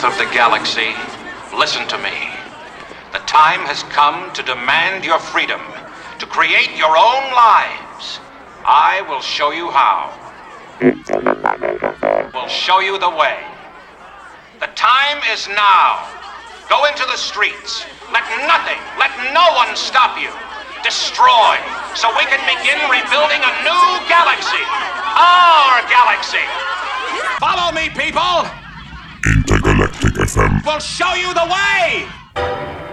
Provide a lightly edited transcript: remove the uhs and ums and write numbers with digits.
of the galaxy, listen to me. The time has come to demand your freedom, to create your own lives. I will show you how. Will show you the way. The time is now. Go into the streets. Let nothing, let no one stop you. Destroy, so we can begin rebuilding a new galaxy. Our galaxy. Follow me, people. Intergalactic FM. We'll show you the way.